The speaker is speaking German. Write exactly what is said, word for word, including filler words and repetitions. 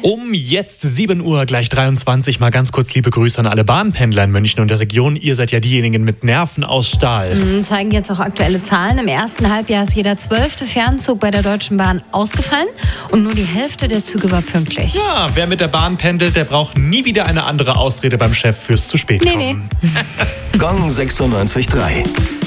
Um jetzt sieben Uhr, gleich dreiundzwanzig, mal ganz kurz liebe Grüße an alle Bahnpendler in München und der Region. Ihr seid ja diejenigen mit Nerven aus Stahl. Mhm, zeigen jetzt auch aktuelle Zahlen. Im ersten Halbjahr ist jeder zwölfte Fernzug bei der Deutschen Bahn ausgefallen und nur die Hälfte der Züge war pünktlich. Ja, wer mit der Bahn pendelt, der braucht nie wieder eine andere Ausrede beim Chef fürs zu spät kommen. Nee, nee. Gong sechsundneunzig Komma drei.